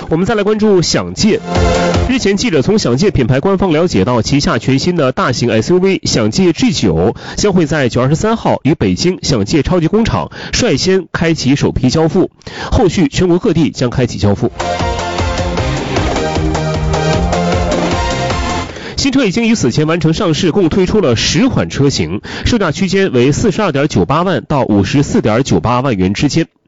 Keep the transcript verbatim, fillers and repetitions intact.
我们再来关注享界。日前，记者从享界品牌官方了解到，旗下全新的大型 S U V 享界 G 九 将会在九月二十三号于北京享界超级工厂率先开启首批交付，后续全国各地将开启交付。新车已经于此前完成上市，共推出了十款车型，售价区间为 四十二点九八万到 五十四点九八万元之间。